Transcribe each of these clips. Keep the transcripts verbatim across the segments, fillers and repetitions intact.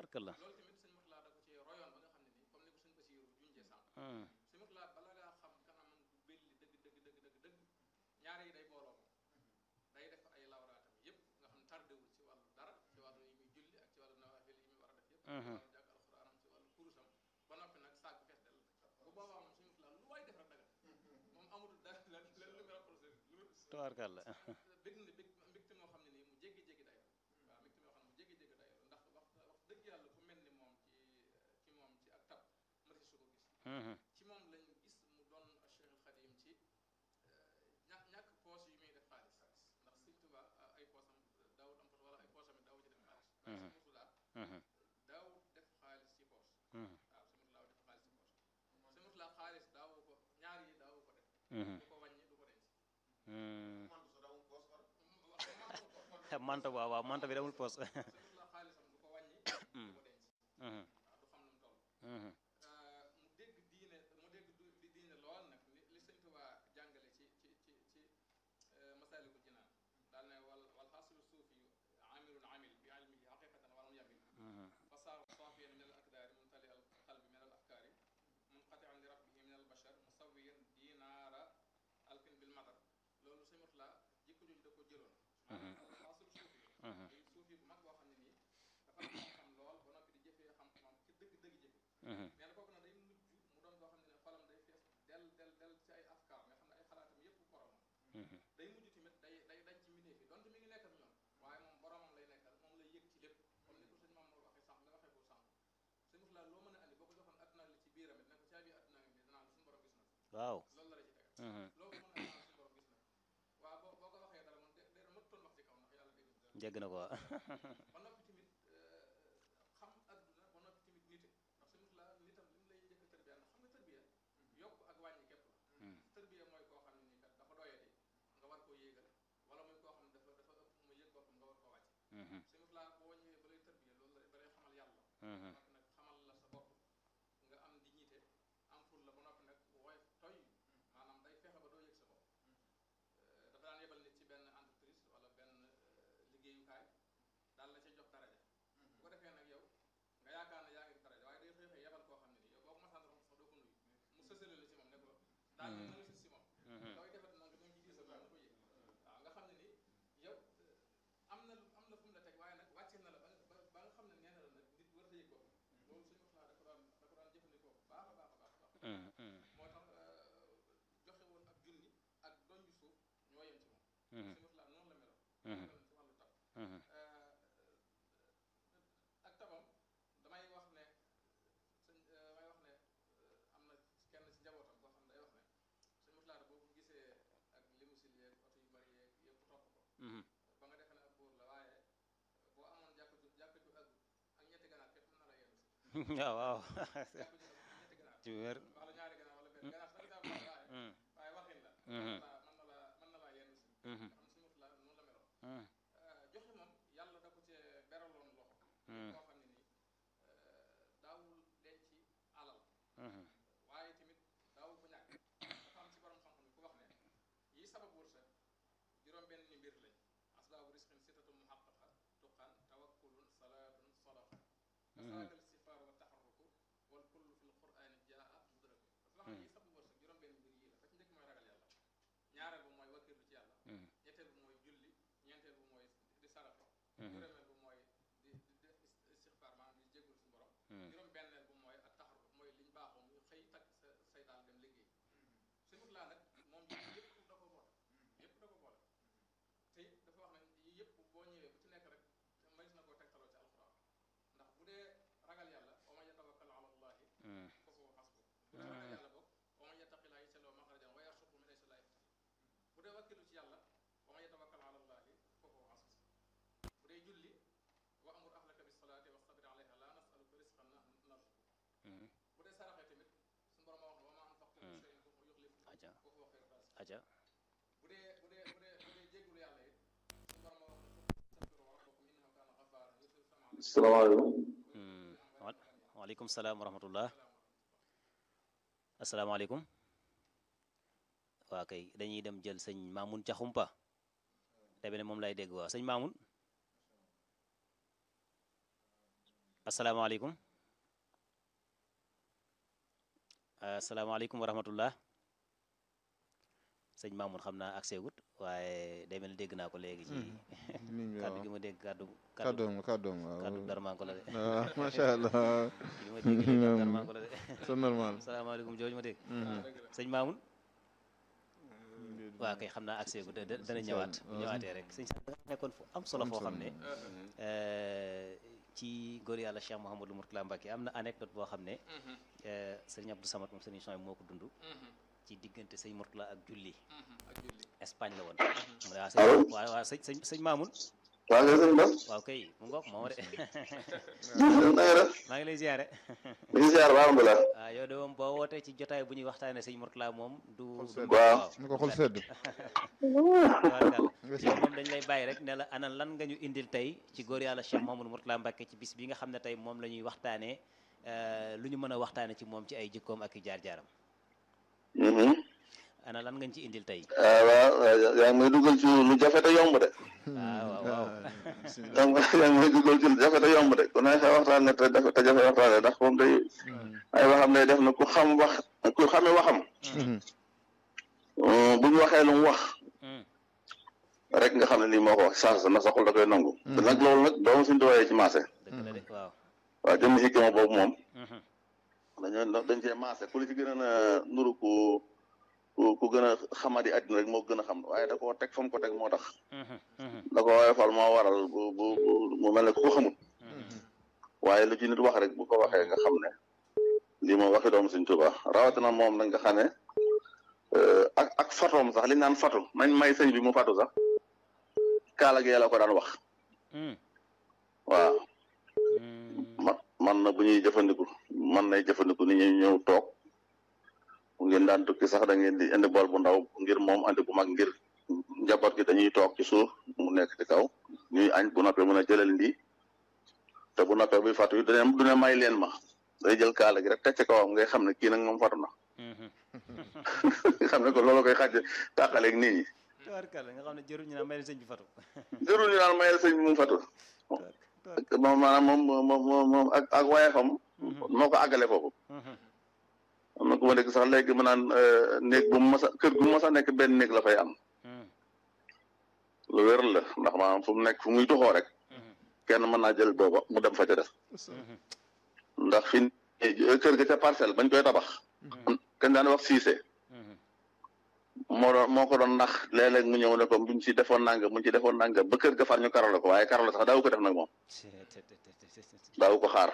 tubaarkalla. loolu tamit sëñ Murtala da ko ci royoon ba nga xam ne nii comme ni ko sëñ Basiiru junjee sànq Mhm. sëñ Murtala bala ngaa xam kanamam bu belli dëgg dëgg dëgg dëgg dëgg ñaar yi day booloo moom day def ay lawraatam yëpp nga xam ne tardewul ci wàllu dara ci wàllu yi muy julli ak ci wàllu nawaafil yi muy war a def yëpp ci Mhm. wàllu jàng alxuraanam ci wàllu kurusam ba noppi nag saag bu fees del bu boobaa moom sëñ Murtala lu waay def rek daga moom amatul dara lan lan lu muy rapproché lu tubaarkalla. bég na bég mbégte moo xam ne nii mu jéggi-jéggi day waaw mbégte moo xam ne mu jéggi-jéggi day ndax wax wax dëgg yàlla ku mel ni moom ci ci moom ci ak tab ma si su ko gis Mhm. ci moom lañ gis mu doon Cheikh al Khadim ci ñàkk ñàkk poche yu muy def xaalis ndax Sëñ Tuubaa ay poosam daawut am poche wala ay poosam it daawu ci def xaalis waaye Sëñ Murtala Mhm. daawut def xaalis ci poche Mhm. waaw Sëñ Murtala def xaalis ci poche Sëñ Murtala xaalis daawu ko ñaar yi daawu ko def Mhm. du ko wàññi du ko denc Mhm. wax manta waaw waaw manta bi demul poos. Sëñ Murtala xaalisam du ko wàññi du ko denc Mhm. waaw du xam nu mu toll Mhm. mu dégg diine mu dégg du- di diine lool nag li li Sëñ Tuubaa jàngale ci ci ci ci Masaalikul Jinaan daal ne wal wal xaasilu suufi yu amilun amil bi ilmihi xaqiqatan walam yamil Mhm. fa saara saafiyan min al akdaari mumtali al qalbi min al afkaari munqatian li rabbihi min al bashar musawiyan dinaara alfin bil madar loolu Sëñ Murtala jikko jooju da ko jëloon maanaam al xaasilu suufi Mhm. muy suufi bu mag boo xam ne nii dafa am xam-xam lool ba noppi di jëfee xam-xamam ci dëgg-dëgg jëfe Mhm. nee na kooku nag day mujj mu doon koo xam ne ne xolam day fees del del del ci ay afkaar nga xam ne ay xalaatam yëpp boromam Mhm. day mujj tamit day day dañ ci mbindee fi donte mi ngi nekk ak ñoom waaye moom boromam lay nekkal moom lay yëg ci lépp comme ni ko sëñ Mamour waxee sànq nga waxee ko sànq sëñ Murtala loo mën a andi boo ko joxoon adduna li ci biiram it ne ko caabi adduna bi danaa la suñu borom gis na ko waaw. loolu la la ci tegal Mhm. loo ko mën a danaa la suñu borom gis na ko waaw boo boo ko waxee dara moom de de mëttoon wax ci kaw ndax yàlla dégg jégg na ko waaw. ba noppi tamit xam adduna ba noppi tamit nite ndax Sëñ Murtala nitam li mu lay njëkk a tërbiya ndax xam nga tërbiya yokk ak wàññi képp la tërbiya mooy koo xam ne nii kat dafa doyadi nga war koo yéegal wala muy koo xam ne dafa dafa ëpp mu yëg boppam nga war koo wàcce Mhm. Sëñ Murtala boo ñëwee ba lay tërbiya loolu la ba lay xamal yàlla Mhm. ba noppi nag xamal la sa bopp nga am dignité am ful la ba noppi nag woyof toy maanaam day fexe ba doo yëg sa bopp dafa daan yebal nit ci benn entreprise wala benn liggéeyukaay daal la ca jox daraja bu ko defee nag yow nga yaakaar ne yaa ngi daraja waaye day xëy xëy yebal koo xam ne nii yow boo ko masaan sax doo ko nuyu mu sësale la ci moom ne ko daal na nga sës si moom looy defat nag da nga ci diisal waaye na ko yëg waaw nga xam ne ni yow am na am na fu mu la teg waaye nag wàcce na la ba nga ba nga xam ne nee na la nag nit war a yëg bopp loolu suñu wax da ko daan da ko daan jëfandikoo bu baax a baax a baax a baax Mhm. Mhm. moo tax joxe woon ak junni ak donju suuf ñoo yem ci moom Mhm. suñu wax laa noonu la meloon Mhm. meloon ci wàllu tab Mhm. ak tabam damay wax ne sëñ damay wax ne am na kenn ci njabootam boo xam ne day wax ne sëñ Murtala boo ko gisee ak limousine yeeg oto yu bari yeeg yëpp topp ko Mhm. ba nga defee ne ab buur la waaye boo amoon jàkk ju jàkk ju ak ak ñetti ganaar képp mën na la yenn si waaw waaw. jàkk ju ak ñetti ganaar ci wér. wala ñaari ganaar wala benn ganaar sax daa bari waaye Mhm. waaye waxin la Mhm. mën na laa mën na laa mën na laa yenn si Mhm. nga xam ne sëñ Murtala noonu la meloon Mhm. joxe moom yàlla da ko cee beraloon loxo Mhm. koo xam ne nii daawul denc alal Mhm. waaye tamit daawul ko ñàkk dafa am ci borom xam-xam yi ku wax ne yi sabab wërsëg juróom benn ni mbir lañ asbaabu risqin sitatu muhaqqaqa tuqan tawakkulun salaatun sadaqa fasaaka listifaaru wa taxarruku wal kullu fi l qurani jaa mudraku dafa wax ne yi sabab wërsëg juróom benn mbir yii la fa ci njëkk mooy ragal yàlla ñaareel bu mooy wakkirlu ci yàlla Mhm. ñetteel bu mooy julli ñeenteel bu mooy di saraxe Mhm. juróomeel bu mooy di di def istixfaar maanaam di jéggul suñu borom Mhm. juróom benneel bu mooy ak taxarru mooy liñ baaxoo muy xëy takk sa say daal dem liggéey Sëñ Murtala nag moom yëpp da ko boole yëpp da ko boole te it dafa wax ne yii yëpp boo ñëwee bu ci nekk rek mënees na koo tegtaloo ci alxuraan ndax bu dee ragal yàlla wa man yatawakkal ala allahi Mhm. fa huwa hasbuh bu dee ragal yàlla boog wa man yattaqillaaha yaj'al lahu maxrajan wa yarzuqhu min haysu laa yahtasib bu dee wakkilu ci yàlla wa man yatawakkal ala allahi fa huwa hasbuh bu dee julli wa amur ahlaka bis salaati wastabir alayha laa nasaluka risqan nahnu narzuquka Mhm. bu dee saraxee tamit suñu borom wax ne wa maa anfaqtum min shay'in fa huwa yukhlifuhu Aja. wa huwa khayru raasiqiin Aja. bu dee bu dee bu dee bu dee jéggulu yàlla it suñu borom wax ne fastaghfiru rabbakum innahu kaana ghaffaaran yursilu samaa alaykum salaamaaleykum. Mhm. Wa- waaleykum salaam wa rahmatullah. asalaamaaleykum. waa kay dañuy dem jël sëñ Mamoun Caxumpa te ne moom lay dégg waaw sëñ Mamoun. asalaamaaleykum asalaamaaleykum wa rahmatullah sëñ Mamoun xam naa accès gut waaye day mel ni dégg naa ko léegi ci kàddu gi ma dégg kàddu kàddoom kàddoom waaw kàddu darmanko la de waaw macha allah li ma dégg kàddu darmanko la de c'est normal asalaamaaleykum jooju ma dégg sëñ Mamoun waaw kay xam naa accès gut dana ñëwaat bu ñëwaatee rek sëñ sax nekkoon fu am solo foo xam ne ci góor yàlla Cheikh Mouhamadou Mourtala Mbacké am na anecdote boo xam ne sëñ Abdou Samad moom sëñ Soy moo ko dund ci diggante sëñ Mourtala ak julli Espagne la woon waaw sëñ waaw waaw sëñ sëñ sëñ Mamoun waaw kay sëñ Ba waaw kay mu ngoog moom de na nga def maa ngi lay ziare ñu ngi ziar ba alhamdulilah waaw yow de moom boo wootee ci jotaay bu ñuy waxtaane sëñ Mourtala moom du waaw ni ko xol sedd yow moom dañ lay bàyyi rek ne la ana lan nga ñu indil tey ci góor yàlla Cheikh Mouhamadou Mourtala Mbacké ci bis bi nga xam ne tey moom la ñuy waxtaanee lu ñu mën a waxtaane ci moom ci ay jikkoom ak i jaar-jaaram ana lan ngañ ci indil tey ah waaw yaa ngi may dugal ci lu jafe te yomb de waaw waaw waaw yaa ngi may dugal ci lu jafe te yomb de ku ne sa waxtaan ne te jafe te jafe waxtaane ndax moom day ay waxam ne def na ku xam wax ku xame waxam bu ñu waxee lu mu wax rek nga xam ne lii moo ko wax saas na saxul da koy nangu te nag loolu nag doomu suñu doyee ci maase dëgg la de waaw waaw jëm xikma boobu moom dañoo dañ cee maase ku li ci gën a nuru ku ku ku gën a xamadi àddina rek moo gën a xam waaye da koo teg fa mu ko teg moo tax da ko woyofal moo waral bu bu mu mel ne ku ko xamul waaye lu ci nit wax rek bu ko waxee nga xam ne lii moom waxi doomu Sëñ Tuubaa rawatina moom nag nga xam ne ak ak fatoom sax li ñu naan fatu nañ may sëñ bi mu fatu sax kaala gi la ko daan wax waaw man man na bu ñuy jëfandiku man nay jëfandiku ni ñuy ñëw toog bu ngeen daan tukki sax da ngeen di indi bool bu ndaw ngir moom andi bu mag ngir njaboot gi dañuy toog ci suuf mu nekk ci kaw ñuy añ bu noppee mën a jëlal ndi te bu noppee buy fatu yi du ne du ne may leen ma day jël kaala gi rek teg ci kawam ngay xam ne kii nag moom fatu na nga xam ne ko loolu koy xàjj tàqaleeg nit ñi tubaarkàlla nga xam ne jëruñu naan mayel sëñ bi fatu jërul ñu naan mayel sëñ bi mu fatu moom maanaam moom moom moom ak ak waaye fam moo ko àggale foofu am na ku ma dégg sax léegi mu naan néeg bu mu masa kër gu mu masa nekk benn néeg la fay am lu wér la ndax maanaam fu mu nekk fu muy doxoo rek kenn mën naa jël booba mu dem fa ca def ndax fi kër ga ca parcelle bañ koy tabax kenn daan wax siise moo doon moo ko doon nax léeg-léeg mu ñëw ne ko buñ ci defoon nanga buñ ci defoon nanga ba kër ga far ñu karole ko waaye karole sax daawu ko def nag moom daawu ko xaar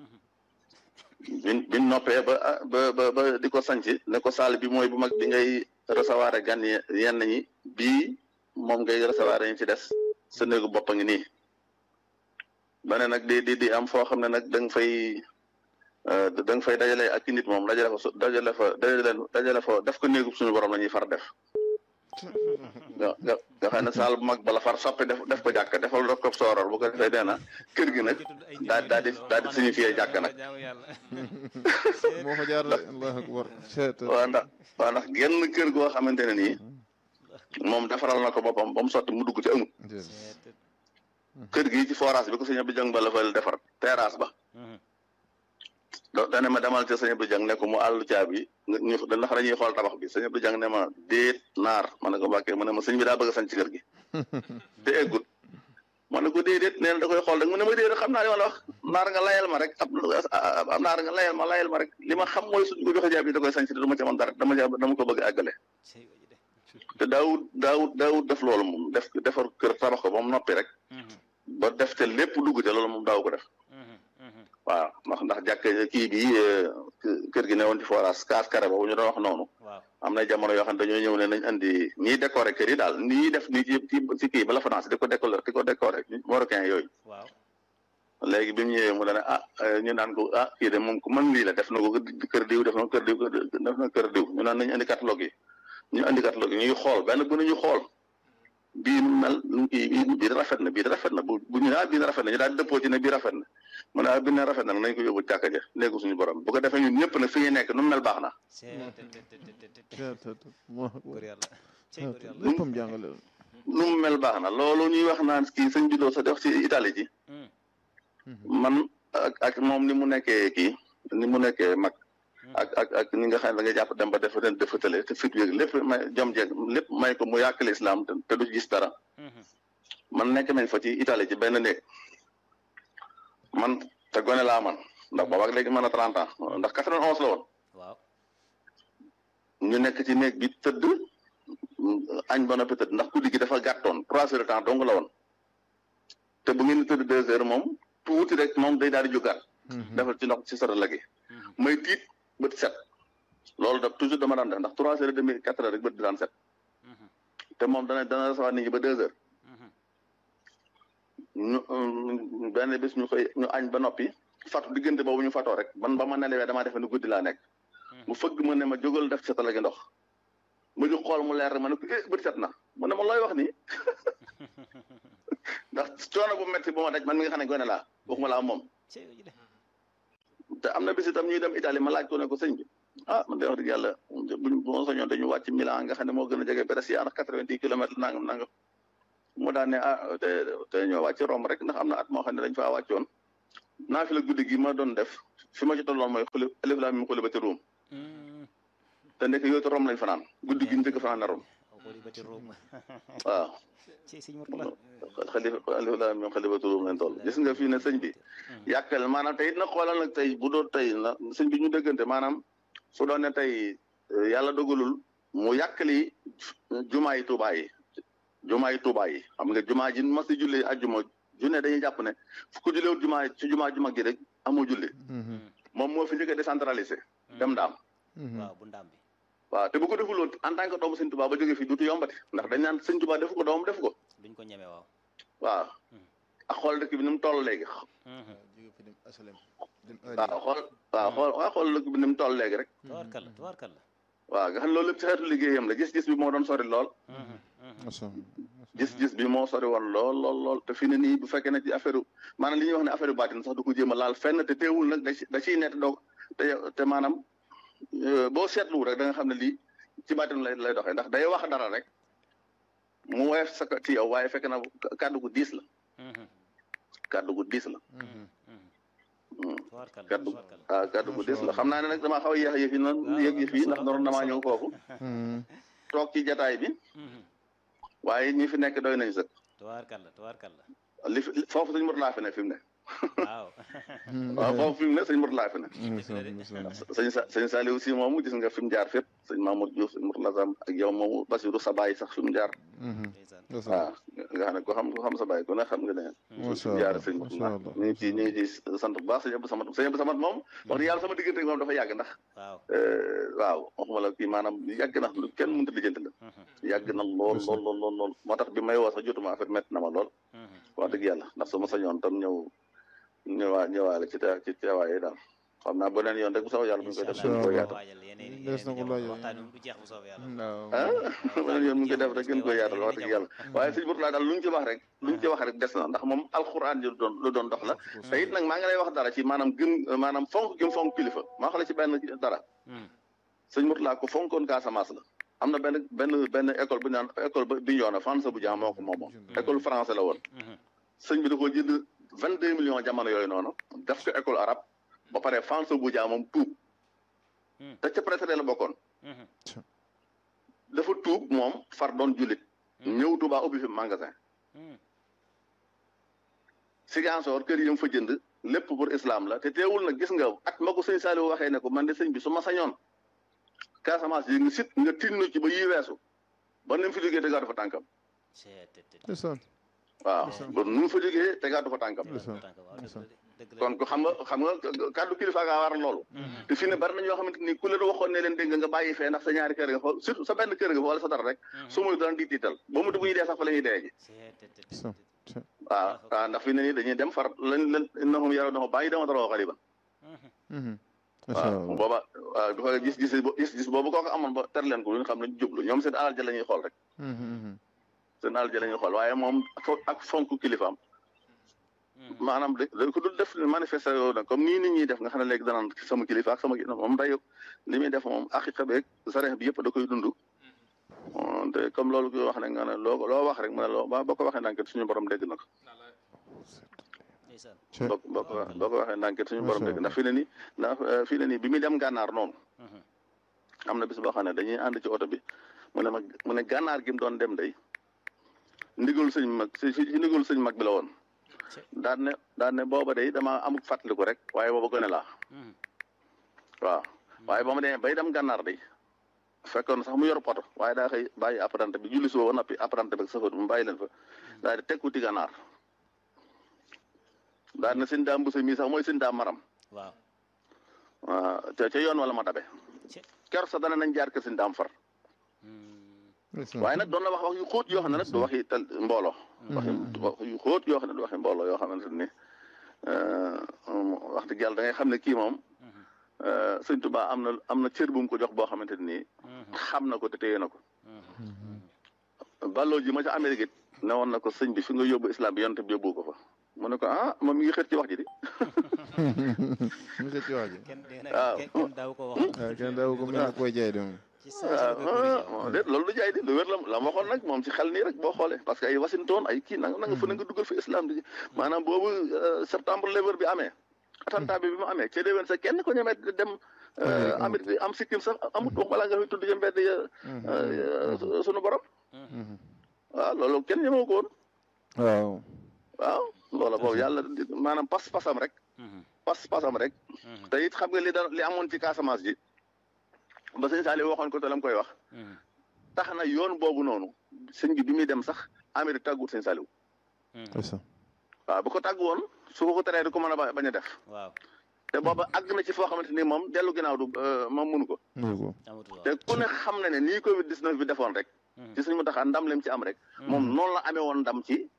bin bin noppee ba ba ba ba di ko sanc ne ko salle bi mooy bu mag bi ngay recevoir gan yenn ñi bii moom ngay recevoir ñu ci des sa néegu bopp a ngi nii ba ne nag di di di am foo xam ne nag da nga fay da nga fay dajale ak nit moom dajale fa dajale fa dajale dajale fa def ko néegu suñu borom la ñuy far def nga nga nga xam ne saal bu mag bala far soppi def def ko jàkk defal def ko sooroor bu ko defee nee na kër gi nag daa daa di daa di signifié jàkk nag moo fa jaar allahu akbar waaw ndax waaw ndax genn kër goo xamante ne nii moom defaral na ko boppam ba mu sotti mu dugg ci amut kër gi ci forage bi ko sëñ Abdou Dieng ba la fa defar terrasse ba do dane ma demal ci sëñ Abdou Dieng ne ko mu àllu caabi ñu ndax dañuy xool tabax bi sëñ Abdou Dieng ne ma déet naar ma ne ko bàkkee mu ne ma sëñ bi daa bëgg a sañ ci kër gi te eggut ma ne ko déedéet nee na da koy xool rek mu ne ma déedéet xam naa li ma la wax naar nga layal ma rek ab ab naar nga layal ma layal ma rek li ma xam mooy suñ ko joxe caabi da koy sañ ci te du ma ci mën dara dama dama ko bëgg a àggale te daawut daawut daawut def loolu moom def defar kër tabax ko ba mu noppi rek ba def te lépp dugg te loolu moom daaw ko def waaw ndax ndax jàkk kii bi kër gi ne woon ci forage kaas carré boobu ñu doon wax noonu am na jamono yoo xam ne dañoo ñëw ne nañ andi ñiy décorer kër yi daal nii def nii ci ci kii ba la France di ko décorer di ko décorer marocain yooyu léegi bi mu ñëwee mu dane ah ñu naan ko ah kii de moom ku mën lii la def na ko kër diw def na ko kër diw def na kër diw ñu naan nañu andi catalogue yi ñu andi catalogue yi ñuy xool benn bu ñu xool bii nu mel kii bii bii rafet na bii rafet na bu bu ñu ah bii rafet na ñu daal di dëppoo ci ne bii rafet na mu ne ah bii ne rafet na nañ ko yóbbu jàkka ja léegi suñu borom bu ko defee ñun ñëpp nag fi ñuy nekk nu mu mel baax na. léppam jàngale nu mu mel baax na loolu ñuy wax naan kii sëñ bidoo sa def ci Italie ji man ak ak moom ni mu nekkee kii ni mu nekkee mag ak ak ak ni nga xam ne da nga jàpp dem ba def ren defatale te fit yéeg lépp may jom jeeg lépp may ko mu yàqale islam te du gis dara man nekk nañ fa ci Italie ci benn néeg man te gone laa man ndax booba ak léegi mën a trente ans ndax quatre-vingt-onze la woon waaw ñu nekk ci néeg bi tëdd añ ba noppi tëdd ndax guddi gi dafa gàttoon trois heures de temps dong la woon te bu ngeen tëdd deux heures moom tuuti rek moom day daal di jógaat defal ci ndox ci sara la gi may tiit bët set loolu da toujours dama daan def ndax trois heures et demi quatre heures rek bët di daan set te moom dana dana recevoir nit ñi ba deux heures ñu benn bés ñu koy ñu añ ba noppi fatu diggante boobu ñu fatoo rek man ba ma nelewee damaa defe ne guddi laa nekk mu fëgg ma ne ma jógal def setala gi ndox ma ñu xool mu leer ma ne ko eh bët set na mu ne ma looy wax nii ndax coono bu metti bu ma daj man mi nga xam ne gone laa waxuma laa moom te am na bis itam ñuy dem Italie ma laaj ko ne ko sëñ bi ah man de wax dëgg yàlla buñ bu ma soñoon dañu wàcc Milan nga xam ne moo gën a jege Brescia ndax quatre-vingt-dix kilomètres nangam nangam mu daan ne ah te te ñoo wàcc Rome rek ndax am na at moo xam ne dañ faa wàccoon naa fi la guddi gi ma doon def fi ma ci tolloon mooy xuli alif laam miim xuli ba ci Rome te nekk yooyu Rome lañ fanaan guddi gi ñu njëkk fanaan na Rome waaw xalifa alif laam miim xuli ba ci Rome lañ toll gis nga fii ne sëñ bi yàkkal maanaam tey it na xoolal nag tey bu doon tey na sëñ bi ñu déggante maanaam su doon ne tey yàlla dogalul mu yàkkali jumaa yi Tuubaa yi jumaa yi Tuubaa yi xam nga jumaa ji mas di julli ajjuma junne dañuy jàpp ne fu ko julleewul jumaa ci jumaa ju mag ji rek amoo julli moom moo fi njëkk a décentralisé dem ndaam waaw bu ndaam bi waaw te bu ko defuloon en tant que doomu sëñ Tuubaa ba jógee fii duutu yombati ndax dañ naan sëñ Tuubaa defu ko doomam defu ko duñ ko ñeme waaw waaw ak xool dëkk bi ni mu toll léegi waaw xool waaw xool waaw xool dëkk bi ni mu toll léegi rek tubaarkalla tubaarkalla waaw nga xam loolu lépp ci xeetu liggéeyam la gis-gis bi moo doon sori lool gis-gis bi moo sori woon lool lool lool te fi ne nii bu fekkee ne ci affaire maanaam li ñuy wax ne affaire baatin sax du ko jéem a laal fenn te teewul nag da da ciy nekk doo te te maanaam boo seetlu rek da nga xam ne lii ci baatin lay lay doxee ndax day wax dara rek mu woyof sa ci yow waaye fekk na kàddu gu diis la kàddu gu diis la kaddu ah kaddu gu des la xam naa ne nag damaa xaw a yéex a yëf yi noonu yëg yëf yi ndax naroon damaa ñëw foofu toog ci jataay bi waaye ñi fi nekk doy nañ sëkk tubaarkalla tubaarkalla li fi foofu sëñ Mourtala fi ne fi mu ne waaw waaw foofu fi mu ne sëñ Mourtala fi ne sëñ sa sëñ Saliou si moomu gis nga fi mu jaar fépp sëñ Mamoud Diouf sëñ Mourtala Sam ak yow moomu Basirou sa baay sax fi mu jaar waaw nga xam ne ko xam ko xam sa baay ko ne xam nga ne fi mu jaar sëñ Mourtala ñu ngi ci ñu ngi ci sant bu baax sëñ Abdou Samad sëñ Abdou Samad moom wax dëgg yàlla sama diggante moom dafa yàgg ndax waaw waxuma la kii maanaam yàgg na lu kenn mënut a lijjanti la yàgg na lool lool lool lool lool moo tax bi may woo sax jotuma affaire métti na ma lool wax dëgg yàlla ndax su ma sañoon tam ñëw ñëwaa ñëwaale ci te ci teewaay yi daal xam naa beneen yoon rek bu soobee yàlla bu ñu koy def dañ koy yaatal des na ko laaj ah beneen yoon mu ngi koy def rek gën koy yaatal wax dëgg yàlla waaye sëñ Mourtala daal lu ñu ci wax rek lu ñu ci wax rek des na ndax moom alxuraan lu doon lu doon dox la te it nag maa ngi lay wax dara ci maanaam gën maanaam fonk gëm fonk kilifa maa xale ci benn dara sëñ Mourtala ko fonkoon Casamance la am na benn benn benn école bu ñu naan école ba bi ñoona France bu jaa moo ko moomoon école français la woon sëñ bi da koo jënd vingt deux millions jamono yooyu noonu def ko école arabe ba pare France bu jaa moom tuub te ca précédé la bokkoon dafa tuub moom far doon jullit ñëw Tuubaa ubbi fi magasin Ziguinchor kër yi mu fa jënd lépp pour islam la te teewul nag gis nga at ma ko sëñ Saliou waxee ne ko man de sëñ bi su ma sañoon Casamance yi nga sit nga tinnu ci ba yi weesu ba ni mu fi jógee tegaatu fa tànkam waaw ba nu mu fa jógee tegaatu fa tànkam kon ko xam nga xam nga kàddu kilifa nga war loolu te fii ne bari na ñoo xamante ni ku leen waxoon ne leen dégg nga nga bàyyi fee ndax sa ñaari kër nga fa surtout sa benn kër nga fa wala sa dara rek su muy daan di tiital ba mu dugg ñu dee sax fa la ñuy dee ji waaw waaw ndax fi ne nii dañuy dem far lañ leen innahum yarawnahu ba'iidan wa naraahu qariiban waaw booba waaw dafa gis gis gis gis boobu kooku amoon ba ter leen ko lu ñu xam ne jublu ñoom seen alal ja la ñuy xool rek seen alal ja la ñuy xool waaye moom ak fonk kilifaam maanaam da ko dul def manifesté yoo nag comme nii nit ñuy def nga xam ne léegi danaan sama kilifa ak sama kilifa moom day li muy def moom aqiqa beeg sareex bi yëpp da koy dund te comme loolu koy wax ne nga ne loo loo wax rek mu ne loo ba ba ko waxee nag suñu borom dégg na ko boo boo ko boo ko waxee ndànk suñu borom dëgg ndax fii ne nii ndax fii ne nii bi muy dem gànnaar noonu am na bis boo xam ne dañuy ànd ci oto bi mu ne ma mu ne gànnaar gi mu doon dem day ndigal sëñ mag si si ndigal sëñ mag bi la woon daan ne daan ne booba day damaa amuk fàttaliku rek waaye booba gone laa waaw waaye ba ma demee bay dem gànnaar day fekkoon sax mu yor poto waaye daa xëy bàyyi apprenti bi julli suba ba noppi apprenti bi ak safar mu bàyyi leen fa daal di teg wuti gànnaar daal ne sëñ daam Bousso mii sax mooy sëñ daam maram waaw waaw te ca yoon wala ma dabe ker sax dana nañ jaar kër sëñ daam far waaye nag doon na wax wax yu xóot yoo xam ne nag du waxi tal mbooloo waxi wax yu xóot yoo xam ne du waxi mbooloo yoo xamante ni wax dëgg yàlla da ngay xam ne kii moom sëñ Tuubaa am na am na cër bu mu ko jox boo xamante ni xam na ko te téye na ko balloo ji ma ca Amérique it ne woon na ko sëñ bi fi nga yóbbu islam bi yonte bi yóbbu ko fa mu ne ko ah moom mi ngi xër ci wax ji di mi ngi xër ci wax ji waaw kenn daaw ko wax kenn daaw ko mën koy jaay de moom waaw déet loolu du jaay di lu wér la la ma waxoon nag moom ci xel nii rek boo xoolee parce que ay Washington ay kii na nga fa na nga dugal fi islam di maanaam boobu septembre lever bi amee attentat bi bi mu amee ci déwén sa kenn ko ñemee dem Amérique am sikkim sax amut wax balaa nga fi tudd ci mbedd sunu borom waaw loolu kenn ñemewu ko woon waaw waaw loola boobu yàlla maanaam pas pasam rek pas pasam rek te it xam nga li da li amoon ci Casamance ji ba sëñ Saliou waxoon ko te lam koy wax tax na yoon boobu noonu sëñ bi bi muy dem sax Amérique tàgguwut sëñ Saliou waaw bu ko tàggu woon su ko ko teree du ko mën a bañ a def waaw te booba àgg na ci foo xamante ni moom dellu ginnaaw du moom mënu ko te ku ne xam na ne nii Covid dix-neuf bi defoon rek ci suñu mu taxaa ndam lim ci am rek moom noonu la amee woon ndam ci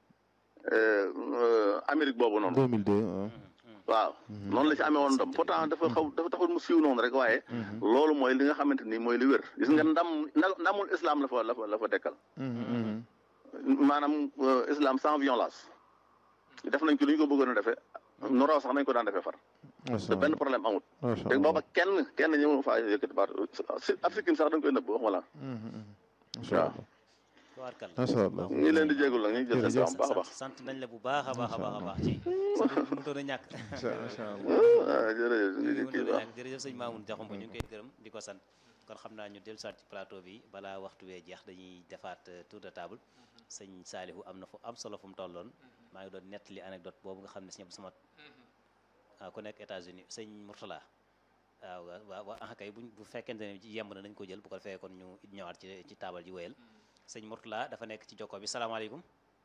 Amérique boobu noonu deux mille deux waaw noonu la ci amee woon ndam pourtant dafa xaw dafa taxul mu siiw noonu rek waaye loolu mooy li nga xamante ni mooy li wér gis nga ndam ndamul islam la fa la fa la fa dekkal maanaam islam sans violence def nañ ko li ñu ko bëggoon a defee nu raw sax nañ ko daan defee far te benn problème amut te booba kenn kenn ñëw faa yëkkati baat ab sikkim sax dañ koy nëbb wax wala waaw macha allah ñu leen di jéegul la ñu jël seen baax a baax sant nañ la bu baax a baax a baax a baax ci mënutoon a ñàkk macha allah jërëjëf jërëjëf sëñ Mamoune Diakhoumpa ñu ngi koy gërëm di ko sant kon xam naa ñu dellu soit ci plateau bi balaa waxtu wee jeex dañuy defaat tour de table sëñ Saliou am na fu am solo fu mu tolloon maa ngi doon nettali anecdote boobu nga xam ne si ñëpp sama waaw ku nekk États-Unis sëñ Mourtala waaw waaw waaw ah kay buñ bu fekkente ne yemb na nañ ko jël bu ko defee kon ñu ñëwaat ci ci taabal ji wéyal sëñ Mourtala dafa nekk ci jokko bi salaamaaleykum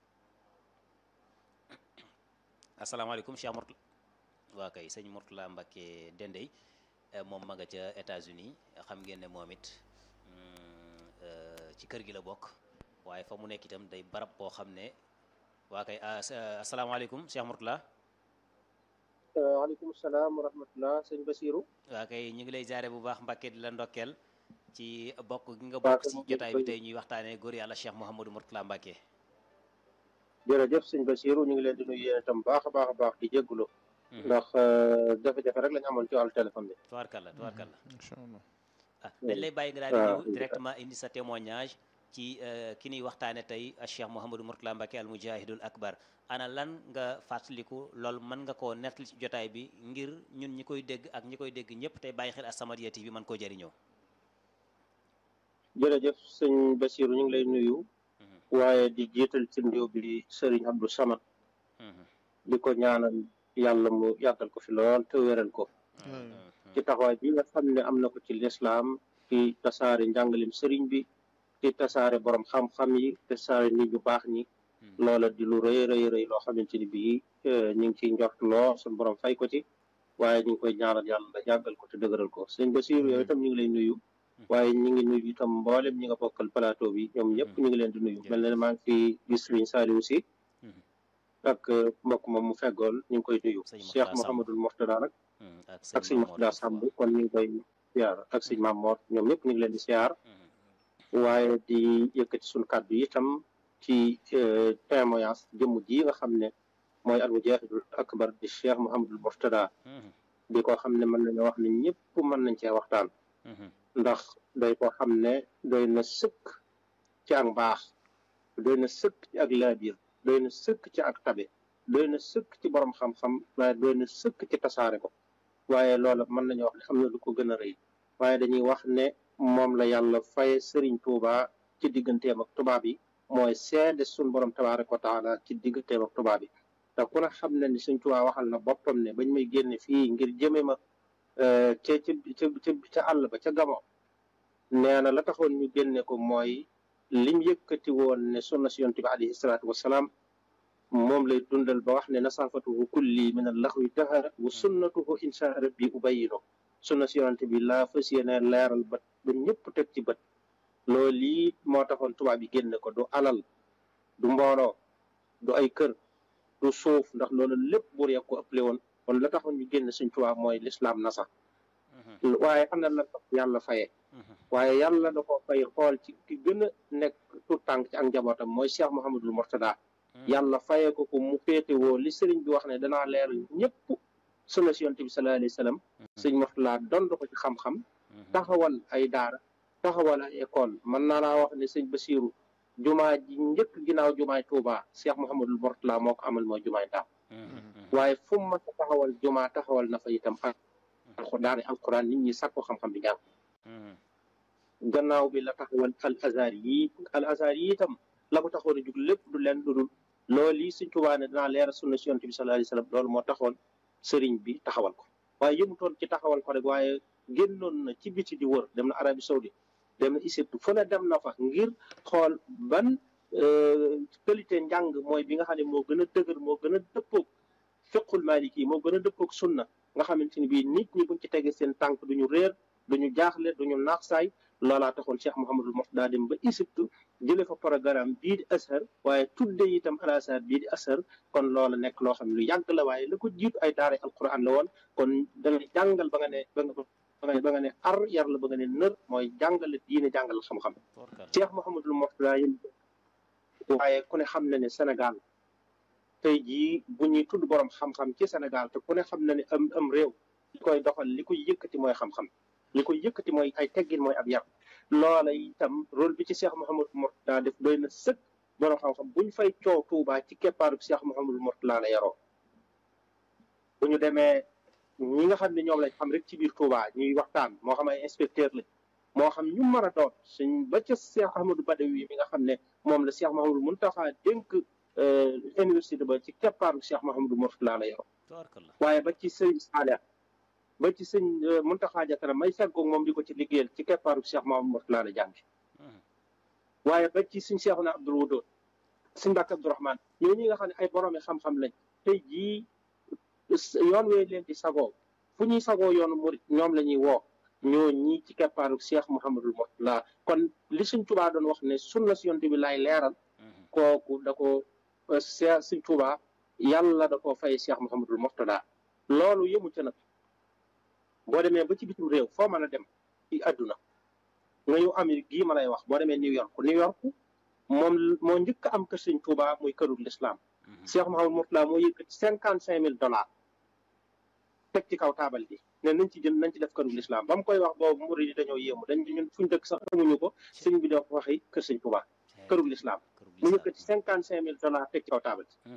asalaamaaleykum Cheikh Mourtala waaw kay sëñ Mourtala Mbacké Dendey moom ma nga ca États-Unis xam ngeen ne moom it ci kër gi la bokk waaye fa mu nekk itam day barab boo xam ne waa kay asalaamaaleykum Cheikh Mourtala waaleykum salaam wa rahmatullah sëñ Basirou waa kay ñu ngi lay jaare bu baax Mbacké di la ndokkeel ci bokk gi nga bokk ci jotaay bi tey ñuy waxtaanee góor yàlla Cheikh Mouhamadou Mourtala Mbacké jërëjëf sëñ Basirou ñu ngi leen di nuyu yéen itam baax a baax a baax di jéggulu ndax jafe-jafe rek lañu amoon ci wàllu téléphone bi tubaarkalla tubaarkalla incha allah ah dañ lay bàyyi nga daal di ñëw directement indi sa témoignage ci ki ñuy waxtaane tey Cheikh Mouhamadou Mourtala Mbacké al mujahidul akbar ana lan nga fàttaliku loolu mën nga koo nettali ci jotaay bi ngir ñun ñi koy dégg ak ñi koy dégg ñëpp tey bàyyi xel As-Samadiyya T V mën koo jëriñoo jërëjëf sëñ Basirou ñu ngi lay nuyu waaye di jiital ci nuyoo bi Serigne Abdou Samad di ko ñaanal yàlla mu yàggal ko fi lool te wéral ko ci taxawaay bi nga xam ne am na ko ci lislaam ci tasaare njàngalim sëriñ bi ci tasaare borom xam-xam yi tasaare nit ñu baax ñi loola di lu rëy rëy rëy loo xamante ni bii ñu ngi ciy njort loo suñu borom fay ko ci waaye ñu ngi koy ñaanal yàlla yàggal ko te dëgëral ko sëñ Basiru yow itam ñu ngi lay nuyu waaye ñu ngi nuyu itam mboolem ñi nga bokkal plateau bi ñoom ñëpp ñu ngi leen di nuyu mel na maa ngi fi gis Sëriñ Saliou si ak mbokk moom mu feggool ñu ngi koy nuyu Cheikh Mouhamadul Mourtada nag ak sëñ Mourtada Samb kon ñu ngi koy siyaar ak sëñ Mamor ñoom ñëpp ñu ngi leen di siyaar waaye di yëkkati suñu kàddu yi itam ci témoignage jëmm ji nga xam ne mooy al mujahidul akbar di Cheikh Mouhamadul Mourtada di ko xam ne mën nañu wax ne ñëpp mën nañ cee waxtaan ndax doy koo xam ne doy na sëkk ci ak mbaax doy na sëkk ci ak laabiir doy na sëkk ci ak tabe doy na sëkk ci borom xam-xam waaye doy na sëkk ci tasaare ko waaye loola mën nañu wax ne am na lu ko gën a rëy waaye dañuy wax ne moom la yàlla faye Serigne Touba ci digganteem ak tubaab yi mooy seede suñ borom tabaaraka wa taala ci digganteem ak tubaab yi te ku ne xam ne ni Serigne Touba waxal na boppam ne bañ may génne fii ngir jëme ma ca ca ca ca àll ba ca Gabon nee na la taxoon ñu génne ko mooy lim yëkkati woon ne sunna si yonent bi alayhi salaatu wasalaam moom lay dundal ba wax ne nasaafatuhu kulli min allaxwi dahara wa sunnatuhu insha rabbi ubayino sunna si yonent bi laa fas yéene leeral bët ba ñëpp teg ci bët loolu lii moo taxoon tubaab yi génne ko du alal du mbooloo du ay kër du suuf ndax loolu lépp buur ya ko ëppale woon kon la taxoon ñu génne suñ tubaab mooy lislaam na sax waaye am na la yàlla faye waaye yàlla da ko fay xool ci ki gën a nekk tout tànk ci ak njabootam mooy Cheikh Mouhamadul Mourtada yàlla fayee ko ko mu féetewoo li sëriñ bi wax ne danaa leeral ñëpp sunna si yonent bi sallallahu alayhi wa sallam sëñ Mourtada dond ko ci xam-xam taxawal ay daara taxawal ay école mën naa laa wax ne sëñ Basiiru jumaa ji njëkk ginnaaw jumaay Touba Cheikh Mouhamadul Mourtada moo ko amal mooy jumaay Ndaam waaye fu mu mën a taxawal jumaa taxawal na fa itam daara alquran nit ñi sàkko xam-xam bi jàng gannaaw bi la taxawal al azhar yi al azhar yi itam la ko taxoon a jug lépp du leen dudul loolu yi Sëñ Tuubaa ne danaa leeral sunna si yonent bi sallallahu alayhi wa sallam loolu moo taxoon sëriñ bi taxawal ko waaye yëmutoon ci taxawal ko rek waaye génnoon na ci biti di wër dem na Arabie Saoudite dem na Égypte fu ne dem na fa ngir xool ban qualité njàng mooy bi nga xam ne moo gën a dëgër moo gën a dëppoog fiqul maliki moo gën a dëppoog sunna nga xamante ni bii nit ñi buñ ci tegee seen tànk duñu réer duñu jaaxle duñu naax saay loolaa taxoon Cheikh Mouhamadul Mourtada dem ba Égypte jële fa programme bii di Azhar waaye tudde itam al Azhar bii di Azhar kon loola nekk loo xam ne lu yàgg la waaye la ko jiitu ay daara alquran la woon kon dana jàngal ba nga ne ba nga ba nga ba nga ne ar yar la ba nga ne nër mooy jàngale diine jàngal xam-xam Cheikh Mouhamadul Mourtada yéen waaye ku ne xam na ne Sénégal tey jii bu ñuy tudd borom xam-xam ci Sénégal te ku ne xam na ne am am réew li koy doxal li koy yëkkati mooy xam-xam li koy yëkkati mooy ay teggin mooy ab yar loola itam rôle bi ci Cheikh Mouhamadul Mourtada def doy na sëkk borom xam-xam buñ fay coow Touba ci keppaaru Cheikh Mouhamadul Mourtada la yaroo bu ñu demee ñi nga xam ne ñoom lañ xam rek ci biir Touba ñuy waxtaan moo xam ay inspecteur lañ moo xam ñu mën a doon suñ ba ca Cheikh Ahmadou Badawi mi nga xam ne moom la Cheikh Mouhamadul Mountakha dénk université ba ci keppaaru Cheikh Mouhamadul Mourtada la yaroo waaye ba ci sëñ Saleh ba ci sëñ Mountakha Diatara may feggoog moom di ko ci liggéeyal ci keppaaru Cheikh Mouhamadul Mourtada la jàng waaye ba ci sëñ Cheikhouna Abdoul Wadoud sëñ Mbàkke Abdourahmane ñoo ñi nga xam ne ay boroomi xam-xam lañ tey jii yoon wee leen di sagoo fu ñuy sagoo yoonu murit ñoom la ñuy woo ñoo ñii ci keppaaru Cheikh Mouhamadul Mourtada kon li Sëñ Tuubaa doon wax ne sunna si yonent bi laay leeral kooku da ko Sëñ Tuubaa yàlla da koo fay Cheikh Mouhamadul Mourtada loolu yëmu ca nag boo demee ba ci bitim réew foo mën a dem ci àdduna nga ñëw Amérique gii ma lay wax boo demee New York New York moom moo njëkk am kër Sëñ Tuubaa muy kërul l'islam Cheikh Mouhamadul Mourtada moo yëkkati cinquante cinq mille dollars teg ci kaw taabal bi ne nañ ci jënd nañ ci def kërul l'islam ba mu koy wax boobu murid yi dañoo yéemu dañ ñun fuñ dëkk sax amuñu ko sëñ bi doo waxi kër Sëñ Tuubaa kërul l'islam mu yëkkati cinquante cinq mille dollars teg ci kaw taabal bi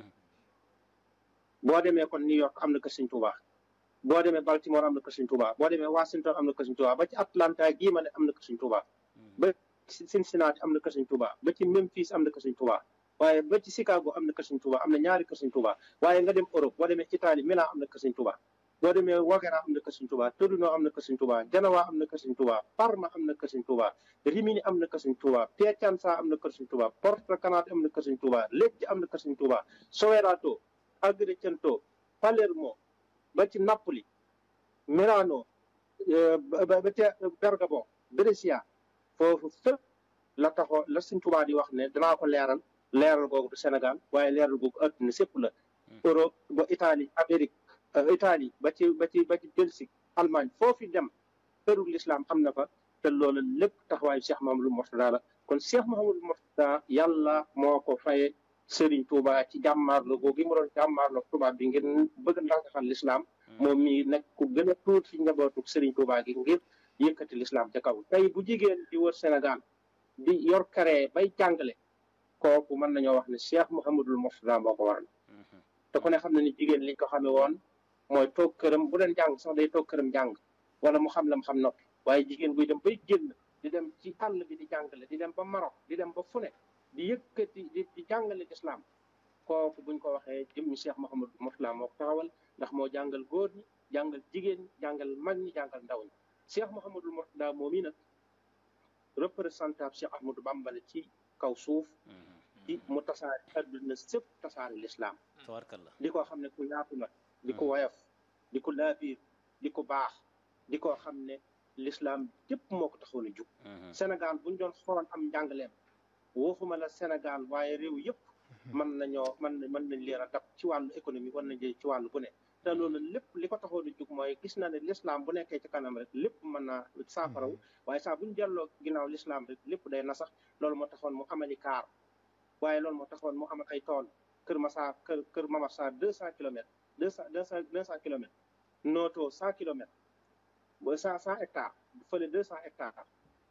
boo demee kon New York am na kër Sëñ Tuubaa boo demee Baltimore am na kër Sëñ Tuubaa boo demee Washington am na kër Sëñ Tuubaa ba ci Atlanta gii ma ne am na kër Sëñ Tuubaa ba ci Cincinnati am na kër Sëñ Tuubaa ba ci Memphis am na kër Sëñ Tuubaa waaye ba ci Chicago am na kër Sëñ Tuubaa am na ñaari kër Sëñ Tuubaa waaye nga dem Europe boo demee Italie Milan am na kër Sëñ Tuubaa boo demee Wagera am na kër Sëñ Tuubaa Torino am na kër Sëñ Tuubaa Genoa am na kër Sëñ Tuubaa Parma am na kër Sëñ Tuubaa Rimini am na kër Sëñ Tuubaa Piacenza am na kër Sëñ Tuubaa Porto Canale am na kër Sëñ Tuubaa Lecce am na kër Sëñ Tuubaa Soverato Agrigento Palermo ba ci Napoli Milano ba ca Bergamo Brescia foofu fépp la taxoo la Sëñ Tuubaa di wax ne danaa ko leeral leeral googu du Sénégal waaye leeral googu adduna sépp la Europe ba Italie Amérique Italie ba ci ba ci ba ci Belgique Allemagne foofu dem kërul l'islam am na fa te loolu lépp taxawaayu Cheikh Mouhamadul Mourtada la kon Cheikh Mouhamadul Mourtada yàlla moo ko faye Serigne Touba ci jàmmaarloo googu mu doon jàmmaarloo tubaab bi ngir bëgg ndànkaxal l'islam moom mii nag ku gën a tuut ci njabootu Serigne Touba gi ngir yëkkati l'islam ca kaw tey bu jigéen di wër Sénégal di yor karee bay jàngale kooku mën nañoo wax ne Cheikh Mouhamadul Mourtada moo ko waral te ku ne xam na ni jigéen liñ ko xamee woon mooy toog këram bu doon jàng sax day toog këram jàng wala mu xam lam xam noppi waaye jigéen buy dem bay génn di dem ci àll bi di jàngale di dem ba Maroc di dem ba fu ne di yëkkati di di jàngale lislaam kooku buñ ko waxee jëmmi Cheikh Mouhamadou Mourtala moo ko taxawal ndax moo jàngal góor ñi jàngal jigéen ñi jàngal mag ñi jàngal ndaw ñi Cheikh Mouhamadou Mourtala moom i nag représentable Cheikh Ahmadou Bamba la ci kaw suuf ci mu tasaare adduna sëpp tasaare lislaam di ko xam ne ku yaatu la di ko woyof di ko laabiir di ko baax di ko xam ne lislaam yëpp moo ko taxoon a jug Sénégal buñ doon xool am njàngaleem waxuma la Sénégal waaye réew yëpp mën nañoo mën mën nañ leen a dab ci wàllu économie war nañ ci wàllu bu ne te loolu lépp li ko taxoon a jug mooy gis na ne lislaam bu nekkee ci kanam rek lépp mën naa saafaraw waaye saa buñ delloo ginnaaw lislaam rek lépp day nasax loolu moo taxoon mu amali kaar waaye loolu moo taxoon mu amal ay tool Kër Massar kër Kër Mamar Sarr deux cent kilomètres deux cent deux cent deux cent kilomètres Noto cent kilomètres ba cent cent hectares fële deux cent hectares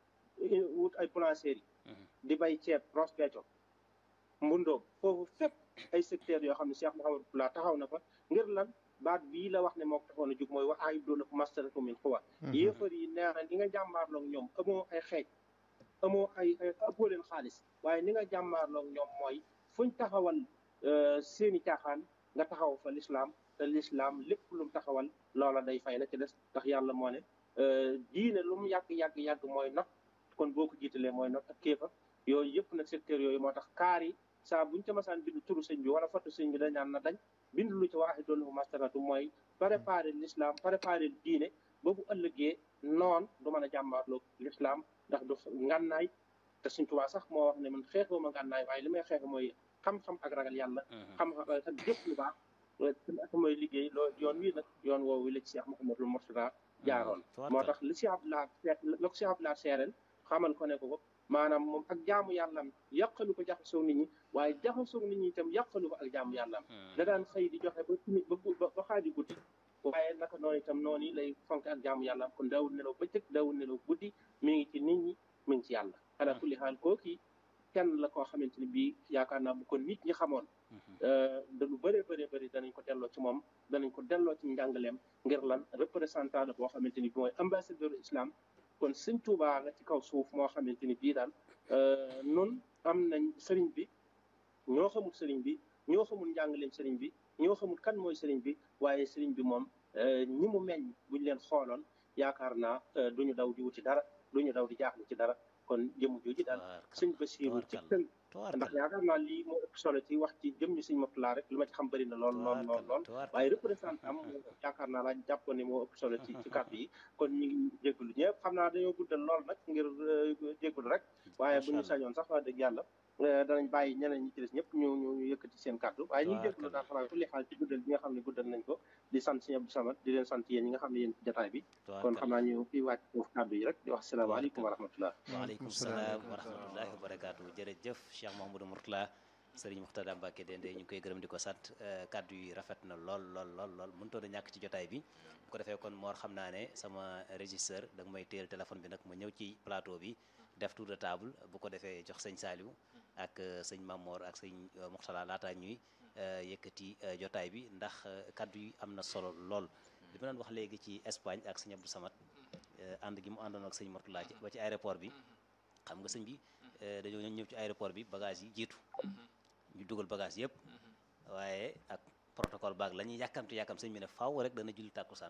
wut ay boulangerie di bay ceeb Ross Béthio Mbundoo foofu fépp ay secteurs yoo xam ne Cheikh Mouhamadou Mourtala taxaw na fa ngir lan baat bii la wax ne moo ko taxoon a jug mooy wa a'iddu lahum mastata'tum min quwwa yéefar yi nee na ni nga jàmmaarloog ñoom amoo ay xeej amoo ay ay ëppoo leen xaalis waaye ni nga jàmmaarloog ñoom mooy fuñ taxawal seeni caaxaan nga taxaw fa lislaam te lislaam lépp lu mu taxawal loola day fay la ci des ndax yàlla moo ne diine lu mu yàgg yàgg yàgg mooy not kon boo ko jiitalee mooy not ak kéefa yooyu yëpp nag secteur yooyu moo tax kaar yi saa buñ ca masaan bindu turu sëñ bi wala foto sëñ bi dañ naan na dañ bindu lu ci waaxi doon masteratu mooy préparer l'islam préparer diine ba bu ëllëgee noon du mën a jàmbaarloog l'islam ndax du ngànnaay te Sëñ Tuubaa sax moo wax ne man xeexoo ma ngànnaay waaye li may xeex mooy xam-xam ak ragal yàlla xam-xam ak jëf lu baax ak mooy liggéey loolu yoon wii nag yoon woowu la ci Cheikh Mouhamadou Mourtala jaaroon moo tax li Cheikh Abdoulaye la ko Cheikh Abdoulaye seereel xamal ko ne ko maanaam moom ak jaamu yàllam yàqalu ko jaxasoo nit ñi waaye jaxasoo nit ñi itam yàqalu ko ak jaamu yàllam da daan xëy di joxe ba timit ba ba xaadi guddi waaye naka noonu itam noonu yi lay fonk ak jaamu yàllam kon daawul nelaw bëccëg daawul nelaw guddi mi ngi ci nit ñi mi ngi ci yàlla ala kulli xaal kooki kenn la koo xamante ni bii yaakaar naa bu ko nit ñi xamoon da lu bëree bëree bëri danañ ko delloo ci moom danañ ko delloo ci njàngaleem ngir lan représentant la boo xamante ni bi mooy ambassadeur islam kon sëñ Tuubaa la ci kaw suuf moo xamante ni bii daal nun am nañ sëriñ bi ñoo xamul sëriñ bi ñoo xamul njàngaleem sëriñ bi ñoo xamul kan mooy sëriñ bi waaye sëriñ bi moom ñi mu meññ buñ leen xooloon yaakaar naa duñu daw di wuti dara duñu daw di jaaxle ci dara kon jëmu jooju daal sëñ Basiiru ci tënk ndax yaakaar naa lii moo ëpp solo ci wax ci jëm ñu sëñ Mourtala rek li ma ci xam bëri na lool lool lool lool waaye représentant am yaakaar naa laa jàpp ne moo ëpp solo ci ci kàddu yi kon ñu ngi jégalu ñëpp xam naa dañoo guddal lool nag ngir jégalu rek waaye bu ñu sañoon sax wax dëgg yàlla danañ bàyyi ñeneen ñi ci des ñëpp ñu ñu yëkkati seen kàddu waaye ñu ngi jégalu daal xanaa li xaal ci guddal bi nga xam ne guddal nañ ko di sant sëñ Abdou Samad di leen sant yéen ñi nga xam ne yéen ci jotaay bi kon xam naa ñu fi wàcc foofu kàddu yi rek di wax salaamaaleykum wa rahmatullah waaleykum salaam wa rahmatullahi wa barakaatu jërëjëf Cheikh Mouhamadou Mourtala Serigne Mourtada Mbacké Dendé ñu ngi koy gërëm di ko sant kàddu yi rafet na lool lool lool lool mënutoon a ñàkk ci jotaay bi bu ko defee kon Mor xam naa ne sama régisseur da nga may téel téléphone bi nag ma ñëw ci plateau bi def tour de table bu ko defee jox sëñ Saliou ak sëñ Mamor ak sëñ Mourtala laataa ñuy yëkkati jotaay bi ndax kaddu yi am na solo lool li ma doon wax léegi ci Espagne ak sëñ Abdou Samad ànd gi mu àndoon ak sëñ Mourtala ci ba ci aéroport bi xam nga sëñ bi dañoo ñëw ci aéroport bi bagage yi jiitu ñu dugal bagage yëpp waaye ak protocole baag la ñuy yàkkamti yàkkam sëñ bi ne faaw rek dana julli tàkkusaan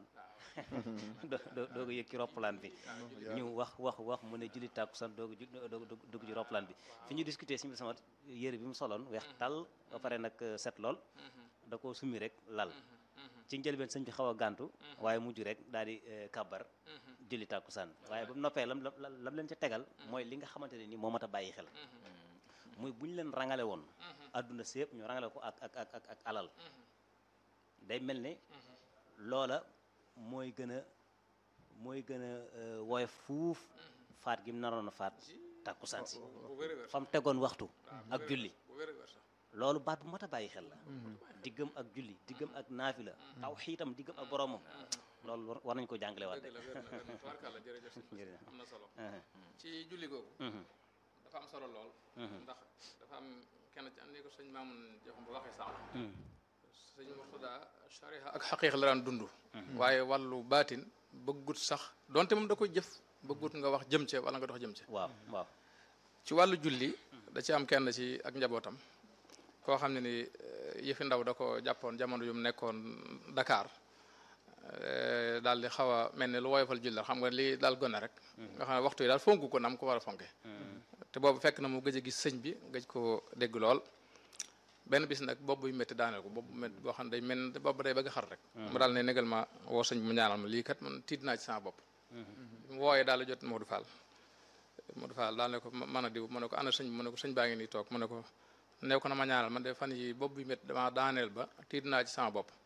doo doo ko yëg ci roppalaan bi ñu wax wax wax mu ne julli tàkkusaan doo ko dugg ci roppalaan bi fi ñu discuter sëñ bi sama yére bi mu soloon weex tàll ba pare nag set lool da koo summi rek lal ci njëlbeen sëñ bi xaw a gàntu waaye mujj rek daal di kàbbar julli tàkkusaan waaye ba mu noppee lam lam leen ca tegal mooy li nga xamante ne ni moo mat a bàyyi xel muy bu ñu leen rangale woon adduna sépp ñu rangale ko ak ak ak ak ak alal day mel ne loola mooy gën a mooy gën a woyof fuuf faat gi mu naroon a faat tàkkusaan si fa mu tegoon waxtu ak julli loolu baat bu mat a bàyyi xel la diggam ak julli diggam ak naafila taw xiitam diggam ak boromam loolu war nañ ko jàngale waat de tubaarkàlla jërëjëf am na solo ci julli googu dafa am solo lool ndax dafa am kenn ci am ni ko sëñ Maamun Joxum ba waxee sànq sëñ Murtada shariha ak xaqiiqa la daan dund waaye wàllu baatin bëggut sax donte moom da koy jëf bëggut nga wax jëm ca wala nga dox jëm ca waaw waaw ci wàllu julli da ci am kenn ci ak njabootam koo xam ne ni yëfi ndaw da ko jàppoon jamono yu mu nekkoon Dakar daal di xaw a mel ni lu woyofal julli xam nga lii daal gone rek nga xam ne waxtu yi daal fonk ko nam ko war a fonke te boobu fekk na mu gëj a gis sëñ bi gëj ko dégg lool benn bis nag bopp buy métti daaneel ko bopp bu métti boo xam ne day mel bopp day bëgg xar rek mu daal ne négal ma woo sëñ bi mu ñaanal ma lii kat man tiit naa ci sama bopp mu wooyee daal la jot Modou Fall Modou Fall daal ne ko mën a diw mu ne ko ana sëñ bi mu ne ko sëñ baa ngi nii toog mu ne ko new ko na ma ñaanal man de fan yi bopp buy métti dama daaneel ba tiit naa ci sama bopp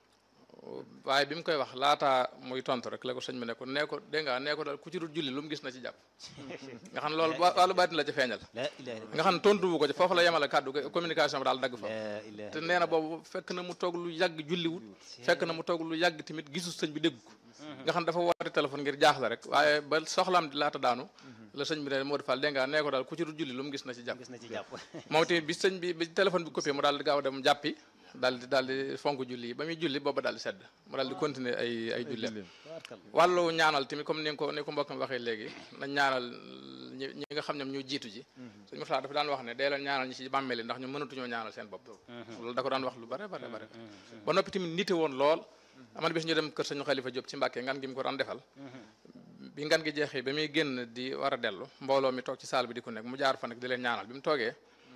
waaye bi mu koy wax laataa muy tontu rek la ko sëñ bi ne ko nee ko dégg nga nee ko daal ku ci dul julli lu mu gis na ci jàpp nga xam ne loolu wàllu baatin la ci feeñal nga xam ne tontu wu ko ci foofu la yemale kàddu communication bi daal dagg fa te nee na boobu fekk na mu toog lu yàgg julliwut fekk na mu toog lu yàgg tamit gisul sëñ bi dégg ko nga xam ne dafa woote téléphone ngir jaaxle rek waaye ba soxlaam di laata daanu la sëñ bi ne moo defal dégg nga nee ko daal ku ci dul julli lu mu gis na ci jàpp moom tamit bi sëñ bi bi téléphone bi coupé mu daal di gaaw dem jàppi daal di daal di fonk julli yi ba muy julli booba daal di sedd mu daal di continuer ay ay julli wàllu ñaanal tamit comme ni ko ni ko mbokk mi waxee léegi nañ ñaanal ñi ñi nga xam ne ñoo jiitu ji sëñ Murtada dafa daan wax ne dee leen ñaanal ñi ci bàmmeel yi ndax ñu mënatuñoo ñaanal seen bopp loolu da ko daan wax lu bare bare bare ba noppi tamit nite woon lool aman bis ñu dem kër sëñ Xalifa Jóob ci Mbàkke ngan gi mu ko daan defal bi ngan gi jeexee ba muy génn di war a dellu mbooloo mi toog ci saal bi di ko nekk mu jaar fa nag di leen ñaanal bi mu toogee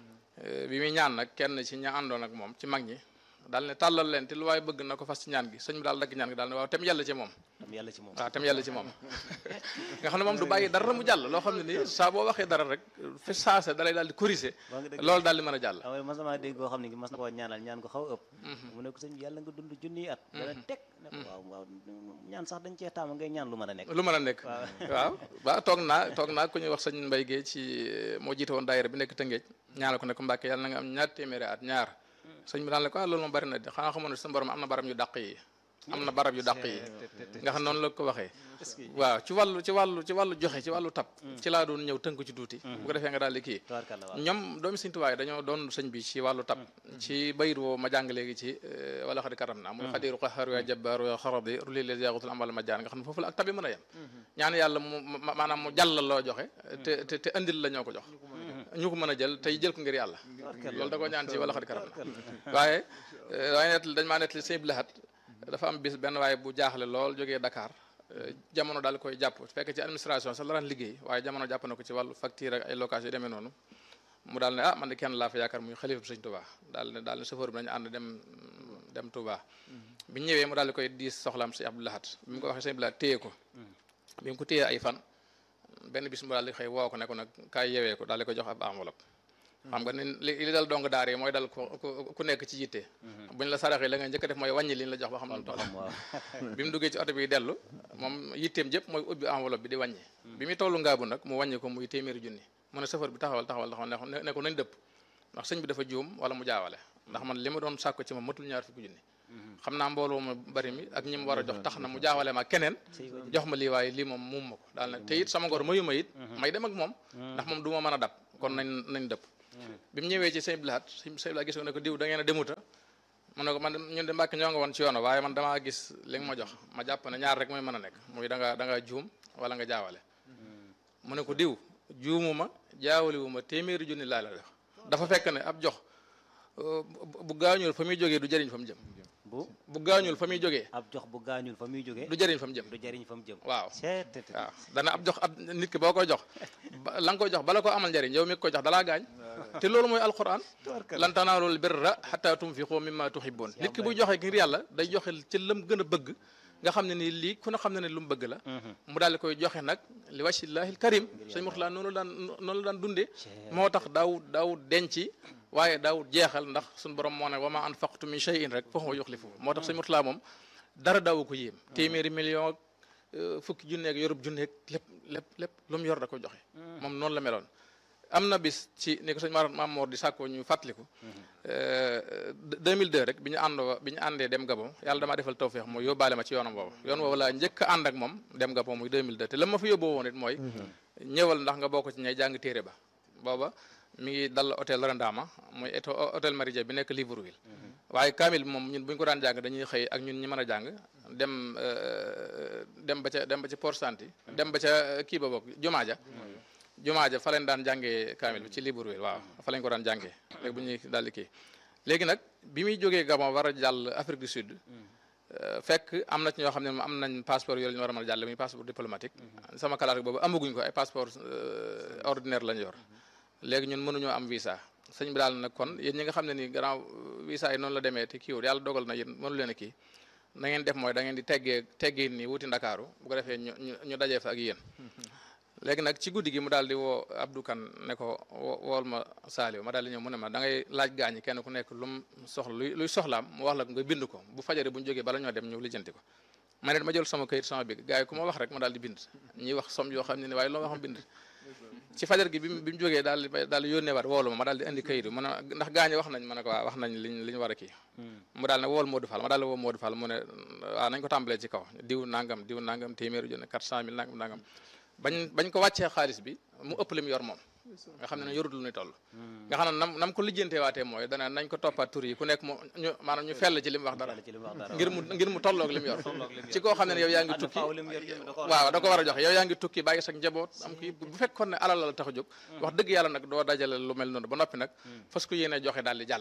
bi muy ñaan nag kenn ci ña àndoon ak moom ci mag ñi daal ne tàllal leen te lu waaye bëgg na ko fas ci ñaan gi sëñ bi daal dagg ñaan gi daal ne waaw tem yàlla ci moom tam yàlla ci moom waaw tem yàlla ci moom nga xam ne moom du bàyyi dara mu jàll loo xam ne nii saa boo waxee dara rek fi saase dalay daal di corriger loolu daal di mën a jàll waaw mas na dégg koo xam ne mas na koo ñaanal ñaan ko xaw ëpp mu ne ko sëñ bi yàlla nga dund junniy at dana teg ne ko waaw waaw ñaan sax dañ cee taama ngay ñaan lu mën a nekk lu mën a nekk waaw waaw toog naa toog naa ku ñuy wax sëñ Mbay Géey ci moo jiite woon daayira bi nekk Tëngéej ñaanal ko ne ko Mbàkke yàlla na nga am ñaar téeméeri at ñaar sëñ bi daan la ko ah loolu moom bari na de xanaa xamoon ne sa borom am na barab yu dàq yi am na barab yu dàq yi nga xam noonu la ko waxee waaw ci wàllu ci wàllu ci wàllu joxe ci wàllu tab ci laa doon ñëw tënk ci tuuti bu ko defee nga daal di kii ñoom doomi sëñ Tuubaa dañoo doon sëñ bi ci wàllu tab ci bayit woo ma jàng léegi ci wala xadi karam naa muy xadiru qaharu ya jabbaru ya xaradi ruli les yagutul amal ma jaan nga xam ne foofu la ak tabi mën a yem ñaan yàlla mu maanaam mu jàllal loo joxe te te te andil la ñoo ko jox ñu ko mën a jël tey jël ko ngir yàlla loolu da ko ñaan ci wala xadi karam na waaye waaye net dañ maa nettali sëñ bi lahat dafa am bis benn waaye bu jaaxle lool jógee Dakar jamono daal koy jàpp fekk ci administration sax la daan liggéey waaye jamono jàpp na ko ci wàllu facture ak ay location yi demee noonu mu daal ne ah man de kenn laa fa yaakaar muy xalifa bi sëñ Touba daal ne daal ne chauffeur bi nañu ànd dem dem Touba bi ñëwee mu daal di koy diis soxlaam si Abdou Lahad bi mu ko waxee sëñ bi Lahad téye ko bi mu ko téyee ay fan benn bis mu daal di xëy woo ko ne ko nag kaay yewee ko daal di koy jox ab enveloppe xam nga ni li dal dong daar yi mooy dal ku ku nekk ci yitte buñ la saraxee la nga njëkk a def mooy wàññi liñ la jox ba xam ne toll bi mu duggee ci oto bi dellu moom yitteem jëpp mooy ubbi enveloppe bi di wàññi bi muy tollu ngaabu nag mu wàññi ko muy téeméeri junni mu ne chauffeur bi taxawal taxawal taxawal ne ko nañ dëpp ndax sëñ bi dafa juum wala mu jaawale ndax man li ma doon sàkko ci moom matul ñaar fukki junni xam naa mbooloo ma bari mi ak ñi mu war a jox tax na mu jaawale ma keneen jox ma lii waaye lii moom muum ma ko daal ne te it sama ngor mayu ma it may dem ak moom ndax moom du ma mën a dab kon nañ nañ dëpp bi mu ñëwee ci sëñ Blaat sëñ Blaat gis ko ne ko diw da ngeen a demuta mu ne ko man ñun de Mbàkke ñoo nga woon ci yoon waaye man damaa gis li nga ma jox ma jàpp ne ñaar rek mooy mën a nekk muy da nga da nga juum wala nga jaawale mu ne ko diw juumu ma jaawale wu ma téeméeri junni laa la jox dafa fekk ne ab jox bu gaañul fa muy jógee du jëriñ fa mu jëm bu bu gaañul fa muy jógee ab jox bu gaañul fa muy jógee du jëriñ fa mu jëm du jëriñ fa mu jëm waaw waaw dana ab jox ab nit ki boo koy jox la nga koy jox bala ko amal njëriñ yow mi ko jox dalaa gaañ te loolu mooy alquran lan tanaalul birra hatta tunfiqu mimma tuhibbun nit ki buy joxe ngir yàlla day joxe ci lam gën a bëgg nga xam ne ni lii ku ne xam ne ne lu mu bëgg la mu daal di koy joxe nag li wajhillahil karim sëñ Murtada noonu la daan noonu la daan dundee moo tax daaw daaw denc waaye daaw jeexal ndax suñu borom moo ne wa ma anfaqtu min shay'in rek fa huwa yukhlifuhu moo tax sëñ Murtada moom dara daawu ko yéem téeméeri million ak fukki junne ak yorub junne ak lépp lépp lépp lu mu yor da ko joxe moom noonu la meloon am na bis ci ni ko sëñ Maam Mor di sàkkoo ñu fàttaliku deux mille deux rek bi ñu àndoo bi ñu àndee dem Gabon yàlla damaa defal tawfeex mooy yóbbaale ma ci yoonam boobu yoon boobu laa njëkk a ànd ak moom dem Gabon muy deux mille deux te la ma fa yóbboo woon it mooy ñëwal ndax nga bokk ci ñay jàng téere ba booba mi ngi dal hôtel Rendama mooy hôtel Maridien bi nekk Libreville waaye kaamil bi moom ñun bu ñu ko daan jàng dañuy xëy ak ñun ñi mën a jàng dem dem ba ca dem ba ca Port Santi dem ba ca kii ba bokk jumaa ja jumaa ja fa leen daan jàngee kaamil bi ci Libreville waaw fa lañ ko daan jàngee léegi bu ñuy daal di kii léegi nag bi muy jógee Gabon war a jàll Afrique du Sud fekk am na ci ñoo xam ne am nañ passeport yooyu la ñu war a mën a jàll muy passeport diplomatique sama kalaat boobu amaguñ ko ay passeport ordinaire lañ yor léegi ñun mënuñoo am visa sëñ bi daal nag kon yéen ñi nga xam ne nii grand visa yi noonu la demee te kiiwul yàlla dogal na yéen mënu leen a kii na ngeen def mooy da ngeen di teggee teggee nii wuti Ndakaaru bu ko defee ñu ñu dajee fa ak yéen léegi nag ci guddi gi mu daal di woo Abdou Kane ne ko wool ma Saliou ma daal di ñëw mu ne ma da ngay laaj gaañi kenn ku nekk lu mu soxla luy luy soxlaam mu wax la nga bind ko bu fajare bu ñu jógee bala ñoo dem ñu lijjanti ko ma ne ma jël sama këyit sama big gars yi ku ma wax rek ma daal di bind ñuy wax som yoo xam ne ne waaye loo ma xam bind ci fajar gi bi bi mu jógee daal di daal di yónnee waat woolu ma ma daal di indi këyit bi ma ne ndax gaañi wax nañ ma ne ko waaw wax nañ liñ li ñu war a kii mu daal ne wool Modou Fall ma daal di woo Modou Fall mu ne waaw nañ ko tàmbalee ci kaw diw nangam diw nangam téeméeri junne quatre cent mille nangam nangam bañ bañ ko wàccee xaalis bi mu ëpp li mu yor moom nga xam ne ne yorut lu ñuy toll nga xam ne nam nam ko lijjantee waatee mooy dana nañ ko toppaat tur yi ku nekk mu ñu maanaam ñu fell ci li mu wax dara ngir mu ngir mu tolloog li mu yor ci koo xam ne ne yow yaa ngi tukki waaw da ko war a joxe yow yaa ngi tukki bàyyi sax njaboot am ko bu fekkoon ne alal la tax a jóg wax dëgg yàlla nag doo dajale lu mel noonu ba noppi nag fas ko yéene joxe daal di jàll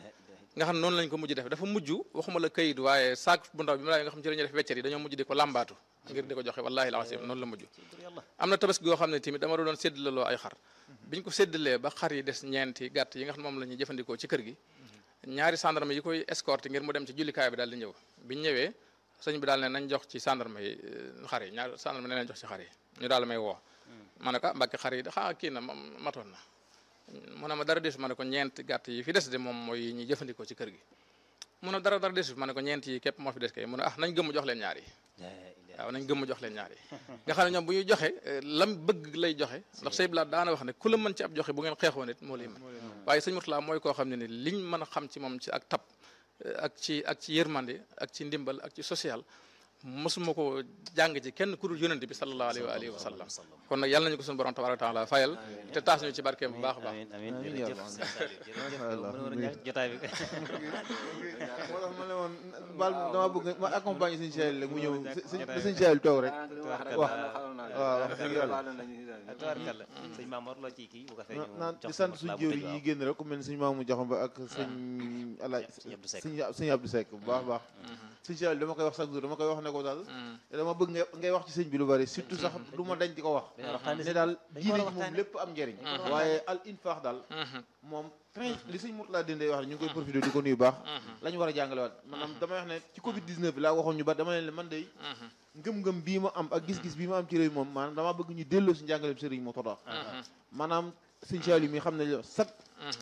nga xam ne noonu lañ ko mujj def dafa mujj waxuma la kayit waaye saak bu ndaw bi mu la nga xam ci la ñuy def weccet yi dañoo mujj di ko làmbaatu ngir di ko joxe wallahi alazim noonu la mujj am na tabaski goo xam ne tamit dama doon séddaloo ay xar biñ ko séddalee ba xar yi des ñeenti gàtt yi nga xam ne moom la ñuy jëfandikoo ci kër gi ñaari gendarme yi koy escorté ngir mu dem ci jullikaay bi daal di ñëw biñ ñëwee sëñ bi daal ne nañ jox ci gendarme yi xar yi ñaari gendarme ne nañ jox ci xar yi ñu daal may woo ma ne ko mbàkki xar yi xaa kii na matoon na mu ne ma dara desu ma ne ko ñeent gàtt yi fi des de moom mooy yi ñuy jëfandikoo ci kër gi mu ne dara dara desu ma ne ko ñeent yi képp moo fi des kay mu ne ah nañ gëmm jox leen ñaar yi waaw nañ gëmm jox leen ñaar yi nga xam ne ñoom bu ñuy joxe lam bëgg lay joxe ndax say blaat daana wax ne ku la mën ci ab joxe bu ngeen xeexoo nit moo lay mën waaye sëñ Mourtala mooy koo xam ne ni liñ mën a xam ci moom ci ak tab ak ci ak ci yërmande ak ci ndimbal ak ci social mosuma ko jàng ci kenn ku dul yonente bi sallallahu alayhi wa alihi wa sallam kon nag yàlla nañu ko suñu borom tabaraka taala fayal te taas ñu ci barkeem bu baax a baax amiin amiin jërëjëf jotaay bi moo tax ma ne woon baal dama bëgg ma accompagner sëñ Cheikh rek mu ñëw sëñ Cheikh toog rek wax waaw wax dëgg yàlla tabaarkalla sëñ Mamour loo ci kii bu ko fee ñu naan di sant suñu jëwri yi génn rek ku mel ne sëñ Mamour Diakhoumba ak sëñ alaaj sëñ sëñ Abdou Seck bu baax baax sëñ Cheikh dama koy wax chaque jour dama koy wax ne ko daal dama bëgg nga ngay wax ci sëñ bi lu bari surtout sax du ma dañ di ko wax ne daal diine ji moom lépp am njëriñ waaye al infaax daal moom li sëñ Mourtala Dende wax ne ñu ngi koy profité di ko nuyu baax la ñu war a jàngale waat maanaam damay wax ne ci covid dix-neuf bi laa waxoon ñu bari dama leen man day ngëm-ngëm bii ma am ak gis-gis bii ma am ci réew moom maanaam damaa bëgg ñu delloo si njàngaleem sëriñ moo toda maanaam sëñ Cheikh mi xam ne chaque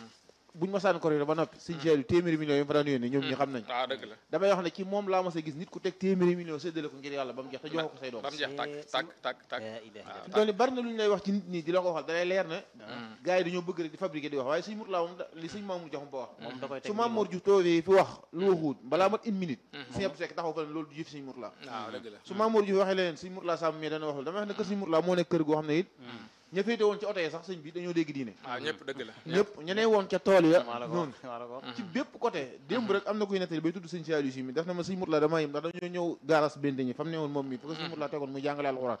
buñ ma saan koré ba noppi sëñ Cheikh téeméeri millions yi ma daan yónnee ñoom ñi xam nañ damay wax ne ci moom laa mas a gis nit ku teg téeméeri millions séddale ko ngir yàlla ba mu jeex te joxoo ko say doom ba mu jeex tàkk tàkk tàkk tàkk doon ni bari na lu ñu lay wax ci nit ñi di la ko waxal da lay leer ne gars yi dañoo bëgg rek di fabriquer di wax waaye sëñ Mourtala moom li sëñ Mamour Diakhoumba wax su Mamour Diouf toogee fi wax lu waxuut balaa mat une minute sëñ Abdou Seck taxaw fa ne loolu du jëf sëñ Mourtala su Mamour Diouf waxee leneen sëñ Mourtala Sam mi dana wax damay wax ne kër sëñ Mourtala moo nekk kër goo xam ne it ña féete woon ci oto yi sax sëñ bi dañoo dégg diine waaw ñëpp dëgg la ñëpp ñeneen woon ca tool ya noonu ci bépp côté démb rek am na kuy nettali bay tudd sëñ Saliou si mi daf na ma sëñ Mourtala damaa yim ndax dañoo ñëw gaaras bente ñi fam ne woon moom mi parce que sëñ Mourtala tegoon muy jàngale alxuraan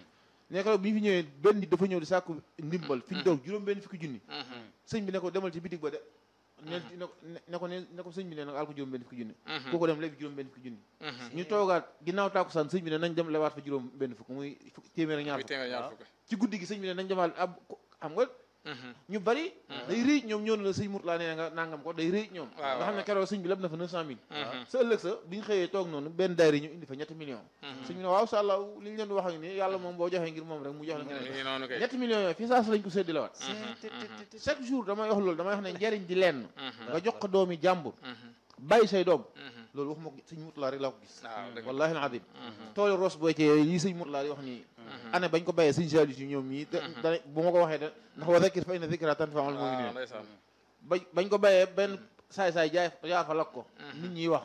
nekk bi ñu fi ñëwee benn nit dafa ñëw di sàkku ndimbal fi ñu toog juróom benn fukki junni sëñ bi ne ko demal ci bitig ba de ne ne ko ne ko sëñ bi ne nag al ko juróom benn fukki junni kooku dem lebi juróom benn fukki junni ñu toogaat ginnaaw tàkkusaan sëñ bi ne nañ dem lewaat fa juróom benn fukk muy téeméer ak ñaar fukk ci guddi gi sëñ bi ne nañ demaat ab xam nga ñu bari day rëy ñoom ñoo ne la sëñ Mourtala nee nga nangam ko day rëy ñoom nga xam ne keroog sëñ bi leb na fa neuf cent mille sa ëllëg sa bi ñu xëyee toog noonu benn daayira ñu indi fa ñetti millions sëñ bi ne waaw sa àlla li ñu leen di wax ak ni yàlla moom boo joxee ngir moom rek mu jox la keneen ñetti millions yooyu fii saa su lañ ko séddale waat chaque jour damay wax loolu damay wax ne njariñ di lenn nga jox ko doomi jàmbur bàyyi say doom loolu waxuma ko sëñ Mourtala rek laa ko gis wallahi alazim toolu Ross Boy ci lii sëñ Mourtala di wax nii année bañ ko bàyyee sëñ Saliou si ñoom ñii da bu ma ko waxee da ndax wa zakkir fa inna zikraa tanfa'ul mu'miniin ba bañ ko bàyyee benn saay-saay jaay yaa fa lak ko nit ñi wax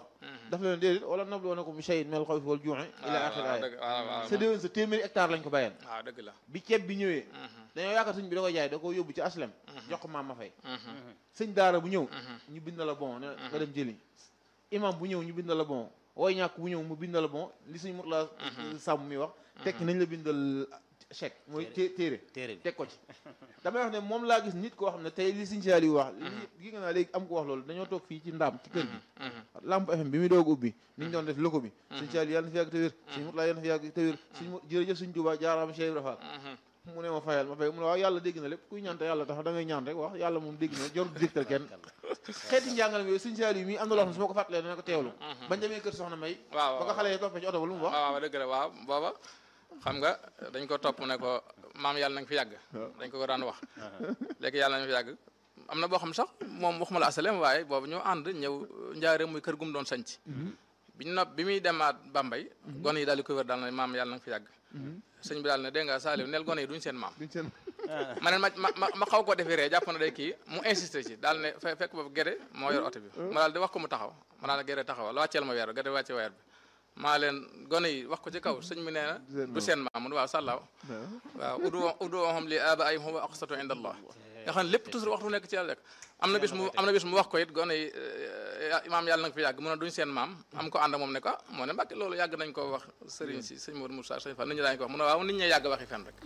daf leen déedéet wala nabluwannakum bi shay'in minal xawfi wal juu'i ila axir aaya sa déwén sa téeméeri hectare lañ ko bàyyeen waaw dëgg la bi ceeb bi ñëwee dañoo yaakaar sëñ bi da koy jaay da ko yóbbu ci aslem jox ko maam ma fay sëñ daara bu ñëw ñu bind la bon ne nga dem jëli imam bu ñëw ñu bind la bon wooy ñàkk bu ñëw mu bind la bon li sëñ Murtala sàmm mi wax tekki nañ la bindal chèque mooy téere teg ko ci damay wax ne moom laa gis nit koo xam ne tey li sëñ Saaliw wax li gi nga naa léegi am ko wax loolu dañoo toog fii ci ndaam ci kër gi Lamp F M bi muy doog ubbi ni ñu doon def loko bi sëñ Saaliw yàlla na fi yàgg te wér sëñ Murtala yàlla na fi yàgg te wér sëñ jërëjëf sëñ Tuubaa jaaraama Cheikh Ibra Fall mu ne ma fayal ma fay mu ne waaw yàlla dégg na lépp kuy ñaan te yàlla tax da ngay ñaan rek wax yàlla moom dégg na jarul dégtal kenn xeeti njàngale mi yooyu sëñ Saaliw mii am na loo xam ne su ma ko fàttalee dana ko teewlu bañ demee kër soxna May ba ko xale yi toppee ci oto ba lu mu wax waaw dëgg la waaw booba xam nga dañ ko topp ne ko maam yàlla na nga fi yàgg dañ ko ko daan wax léegi yàlla na nga fi yàgg am na boo xam sax moom waxuma la asalem waaye boobu ñoo ànd ñëw njaareem muy kër gum doon sanc biñu nopp bi muy demaat Bambey gone yi daal di ko wér daal na maam yàlla na nga fi yàgg sëñ bi daal ne dégg nga Saliou neel gone yi duñ seen maam ma ne ma ma ma xaw ko defee ree jàpp na day kii mu insisté ci daal ne fekk boobu gere moo yor oto bi ma daal di wax ko mu taxaw ma daal gere taxaw la wàcceel ma weer gere wàcce weer bi maa leen gone yi wax ko ci kaw sëñ mi nee na du seen maam mun waaw sàllaaw waaw udu uduhum li abaihim huwa aqsatu inda allah nga xam ne lépp toujours waxtu nekk ci yàlla rek am na bis mu am na bis mu wax ko it gone yi maam yàlla na nga fi yàgg mu ne duñ seen maam am ko ànd moom ne ko moo ne Mbàkke loolu yàgg nañ ko wax sëriñ si sëñ Modou Moussa sëñ Fall nit ñi daañu ko wax mu ne waaw nit ñee yàgg waxi fen rek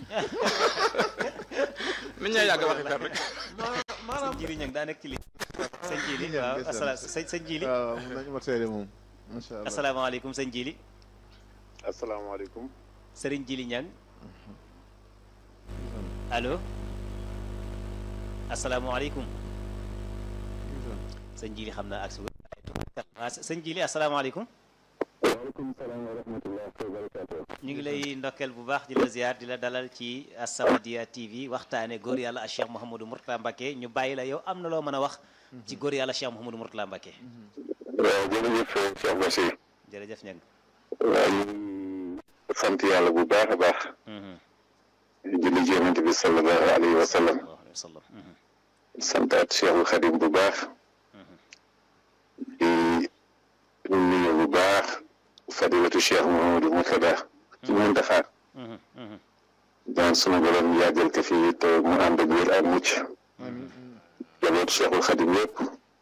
nit ñee yàgg waxi fen rek maanaam sëñ Jili ñang daa nekk ci li sëñ Jili waaw asalaam sëñ sëñ Jili waaw mun nañu ma seede moom macha allah asalaamaaleykum sëñ Jili asalaamaaleykum sëriñ Jili ñang allo asalaamaaleykum sëñ Jili xam naa ak si waaw sëñ Jili asalaamaaleykum waaleykum salaam wa rahmatulah wa barakatuh ñu ngi lay ndokkeel bu baax di la ziar di la dalal ci As-Samadiyya T V waxtaane góor yàlla ak Cheikh Mouhamadou Mourtala Mbacké ñu bàyyi la yow am na loo mën a wax ci góor yàlla Cheikh Mouhamadou Mourtala Mbacké waaw jërëjëf Cheikh Bachir jërëjëf ñang waaw ñu ngi sant yàlla bu baax a baax julli ci Yonent bi sallallahu alayhi wa sallam santaat Cheikhul Khadim bu baax di nuyu bu baax fadilatu Cheikh Mouhamadou Mourtada ci Muntaxa daan sunu borom yàggal ko fii te mu ànd ak wér ak mucc jabootu Cheikhul Khadim yëpp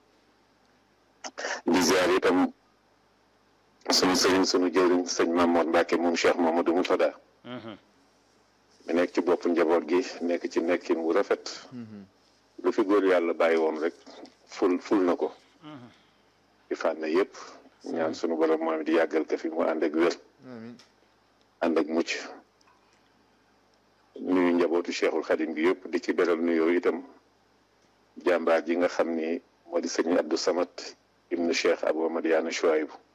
di ziar itam sunu sëriñ sunu jëriñ sëñ Mamour Mbacke moom Cheikh Mouhamadou Mourtada mi nekk ci bopp njaboot gi nekk ci nekkin wu rafet lu fi góor yàlla bàyyi woon rek ful ful na ko ci fànn yëpp ñaan sunu borom moom di yàggal ko fi mu ànd ak wér ànd ak mucc nuyu njabootu Cheikhul Khadim gi yëpp di ci beral nuyoo itam jàmbaar ji nga xam ni moo di sëñ Abdou Samad ibnu Cheikh Abou Madiana Chouaïbou